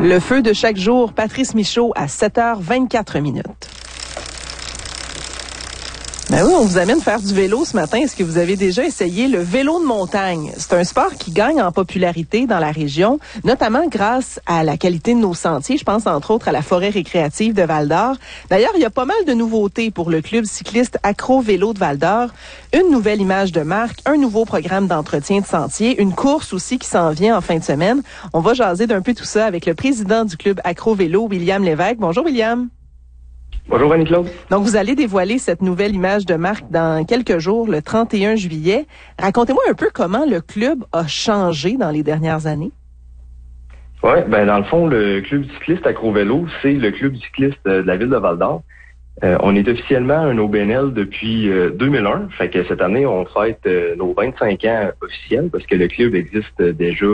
Le feu de chaque jour, Patrice Michaud à 7h24 minutes. Ben oui, on vous amène faire du vélo ce matin. Est-ce que vous avez déjà essayé le vélo de montagne? C'est un sport qui gagne en popularité dans la région, notamment grâce à la qualité de nos sentiers. Je pense entre autres à la forêt récréative de Val-d'Or. D'ailleurs, il y a pas mal de nouveautés pour le club cycliste Accro Vélo de Val-d'Or. Une nouvelle image de marque, un nouveau programme d'entretien de sentier, une course aussi qui s'en vient en fin de semaine. On va jaser d'un peu tout ça avec le président du club Accro Vélo, William Lévesque. Bonjour William. Bonjour Annie-Claude. Donc, vous allez dévoiler cette nouvelle image de marque dans quelques jours, le 31 juillet. Racontez-moi un peu comment le club a changé dans les dernières années. Oui, dans le fond, le club cycliste Accro Vélo, c'est le club cycliste de la ville de Val-d'Or. On est officiellement un OBNL depuis 2001. Fait que cette année, on fête nos 25 ans officiels parce que le club existait déjà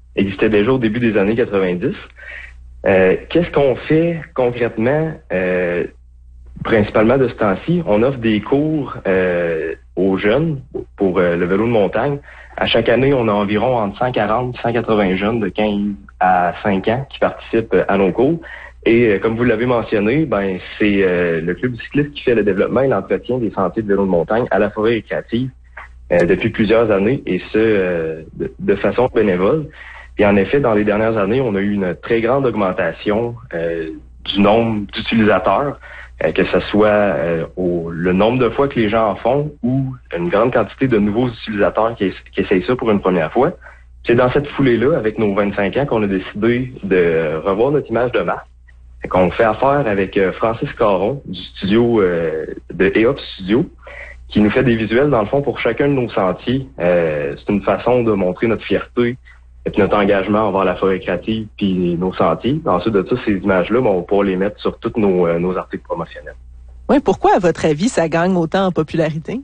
au début des années 90. Qu'est-ce qu'on fait concrètement? Principalement de ce temps-ci, on offre des cours aux jeunes pour le vélo de montagne. À chaque année, on a environ entre 140 et 180 jeunes de 15 à 5 ans qui participent à nos cours. Et comme vous l'avez mentionné, c'est le club cycliste qui fait le développement et l'entretien des sentiers de vélo de montagne à la forêt récréative depuis plusieurs années, et ce, de façon bénévole. Et en effet, dans les dernières années, on a eu une très grande augmentation du nombre d'utilisateurs, que ce soit le nombre de fois que les gens en font ou une grande quantité de nouveaux utilisateurs qui essayent ça pour une première fois. C'est dans cette foulée-là, avec nos 25 ans, qu'on a décidé de revoir notre image de marque. On fait affaire avec Francis Caron du studio de EOP Studio, qui nous fait des visuels, dans le fond, pour chacun de nos sentiers. C'est une façon de montrer notre fierté et puis notre engagement envers la forêt récréative puis nos sentiers. Ensuite de ça, ces images-là, on va pouvoir les mettre sur tous nos articles promotionnels. Oui, pourquoi, à votre avis, ça gagne autant en popularité?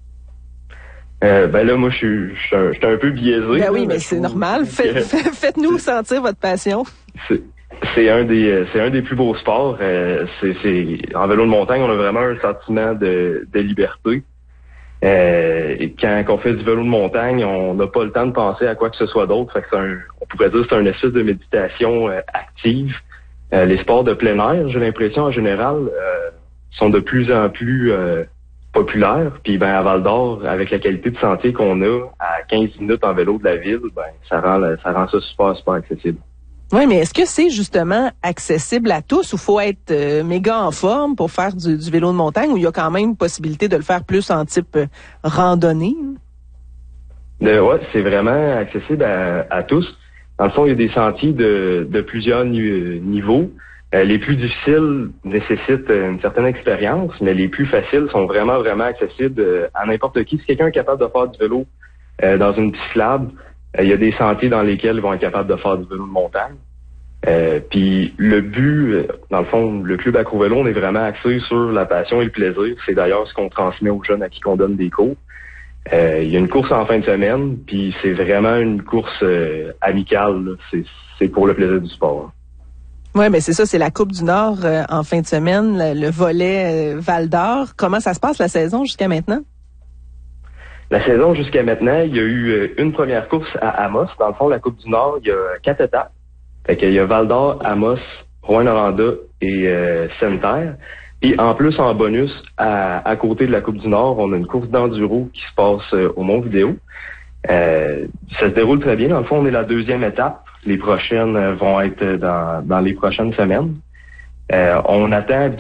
Là, moi, je suis un peu biaisé. Ben oui, mais c'est normal. Faites-nous sentir votre passion. C'est un des plus beaux sports. En vélo de montagne, on a vraiment un sentiment de liberté. Et quand on fait du vélo de montagne, on n'a pas le temps de penser à quoi que ce soit d'autre. Fait que on pourrait dire que c'est un espèce de méditation active. Les sports de plein air, j'ai l'impression en général, sont de plus en plus populaires. Puis à Val-d'Or, avec la qualité de sentier qu'on a à 15 minutes en vélo de la ville, ça rend ça super accessible. Oui, mais est-ce que c'est justement accessible à tous ou faut être méga en forme pour faire du vélo de montagne, ou il y a quand même possibilité de le faire plus en type randonnée? Ouais, c'est vraiment accessible à tous. Dans le fond, il y a des sentiers de plusieurs niveaux. Les plus difficiles nécessitent une certaine expérience, mais les plus faciles sont vraiment accessibles à n'importe qui. Si quelqu'un est capable de faire du vélo dans une piste slab, il y a des sentiers dans lesquels ils vont être capables de faire du vélo de montagne. Puis le but, dans le fond, le club Accro Vélo, on est vraiment axé sur la passion et le plaisir. C'est d'ailleurs ce qu'on transmet aux jeunes à qui on donne des cours. Il y a une course en fin de semaine, puis c'est vraiment une course amicale. Là. C'est pour le plaisir du sport. Oui, mais c'est ça, c'est la Coupe du Nord en fin de semaine, le volet Val-d'Or. Comment ça se passe la saison jusqu'à maintenant? La saison jusqu'à maintenant, il y a eu une première course à Amos. Dans le fond, la Coupe du Nord, il y a 4 étapes. Fait qu'il y a Val-d'Or, Amos, Rouyn-Noranda et Sainte-Terre. Et en plus, en bonus, à côté de la Coupe du Nord, on a une course d'enduro qui se passe au Mont-Vidéo. Ça se déroule très bien. Dans le fond, on est la 2e étape. Les prochaines vont être dans les prochaines semaines. On attend